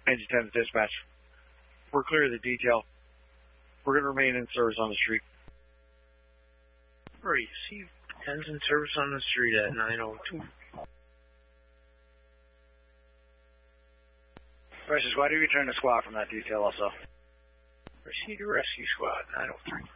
Engine 10 dispatch. We're clear of the detail. We're going to remain in service on the street. Where you see 10's in service on the street at 902. Precious, why do you return the squad from that detail also? Proceed to rescue squad, 903.